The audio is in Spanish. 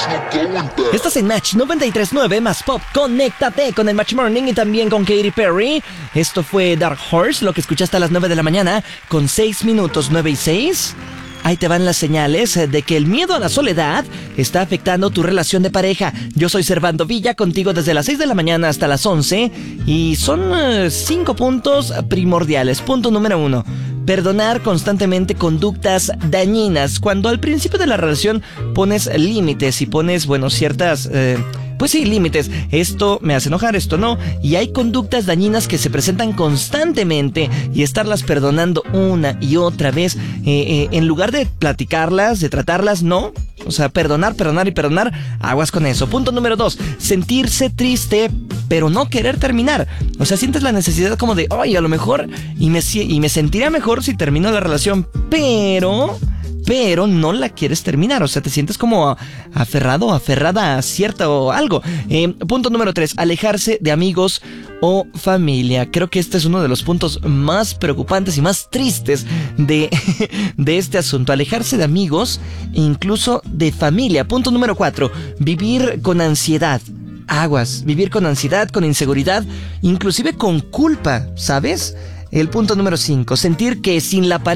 Estás en Match 93.9 más Pop. Conéctate con el Match Morning y también con Katy Perry. Esto fue Dark Horse, lo que escuchaste a las 9 de la mañana con 6 minutos, 9 y 6. Ahí te van las señales de que el miedo a la soledad está afectando tu relación de pareja. Yo soy Servando Villa, contigo desde las 6 de la mañana hasta las 11. Y son 5 puntos primordiales. Punto número 1. Perdonar constantemente conductas dañinas. Cuando al principio de la relación pones límites y pones, ciertas... Pues sí, límites. Esto me hace enojar, esto no. Y hay conductas dañinas que se presentan constantemente y estarlas perdonando una y otra vez. En lugar de platicarlas, de tratarlas, no. O sea, perdonar y perdonar. Aguas con eso. Punto número 2. Sentirse triste, pero no querer terminar. O sea, sientes la necesidad como de, a lo mejor, y me sentiría mejor si termino la relación, pero no la quieres terminar. O sea, te sientes como aferrado o aferrada a cierta o algo. Punto número 3. Alejarse de amigos o familia. Creo que este es uno de los puntos más preocupantes y más tristes de este asunto. Alejarse de amigos e incluso de familia. Punto número 4. Vivir con ansiedad. Aguas. Vivir con ansiedad, con inseguridad, inclusive con culpa, ¿sabes? El punto número 5. Sentir que sin la pareja